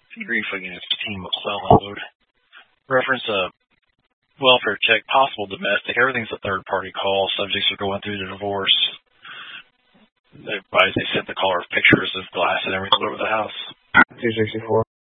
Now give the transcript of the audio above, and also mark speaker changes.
Speaker 1: Grief against Team McClellan. Reference a welfare check, possible domestic. Everything's a third-party call. Subjects are going through the divorce. They sent the caller pictures of glass and everything all over the house.
Speaker 2: 264.